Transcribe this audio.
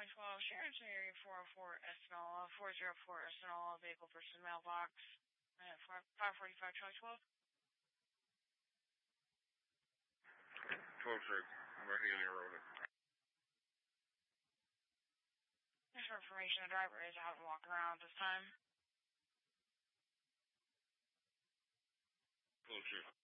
2012 Sharon Area 404 Espanola, 404 Espanola, vehicle versus mailbox, 545 Charlie 12. 12-6, I'm right here on the road. Just for information, the driver is out and walking around this time. 12-6.